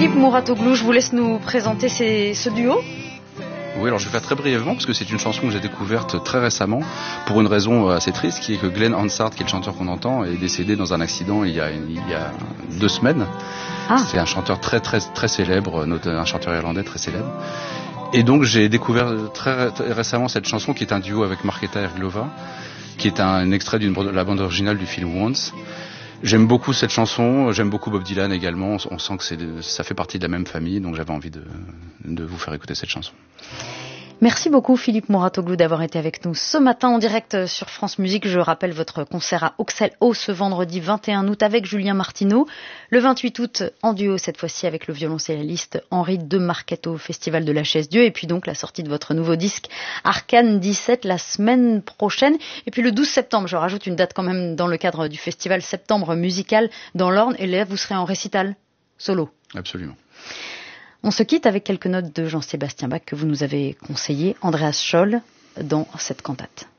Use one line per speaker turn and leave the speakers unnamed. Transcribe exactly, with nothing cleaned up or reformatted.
Philippe Mouratoglou, je vous laisse nous présenter ces, ce duo.
Oui, alors je vais faire très brièvement parce que c'est une chanson que j'ai découverte très récemment pour une raison assez triste, qui est que Glenn Hansard, qui est le chanteur qu'on entend, est décédé dans un accident il y a, il y a deux semaines. Ah. C'est un chanteur très très très célèbre, un chanteur irlandais très célèbre. Et donc j'ai découvert très, très récemment cette chanson qui est un duo avec Markéta Irglova, qui est un, un extrait de la bande originale du film Once. J'aime beaucoup cette chanson, j'aime beaucoup Bob Dylan également, on sent que c'est, ça fait partie de la même famille, donc j'avais envie de, de vous faire écouter cette chanson.
Merci beaucoup Philippe Mouratoglou d'avoir été avec nous ce matin en direct sur France Musique. Je rappelle votre concert à Auxelles Haut ce vendredi vingt et un août avec Julien Martineau. Le vingt-huit août en duo cette fois-ci avec le violoncelliste Henri de Marquette au Festival de la Chaise-Dieu. Et puis donc la sortie de votre nouveau disque Arcane dix-sept la semaine prochaine. Et puis le douze septembre, je rajoute une date quand même dans le cadre du festival Septembre Musical dans l'Orne. Et là vous serez en récital solo.
Absolument.
On se quitte avec quelques notes de Jean-Sébastien Bach que vous nous avez conseillé, Andreas Scholl, dans cette cantate.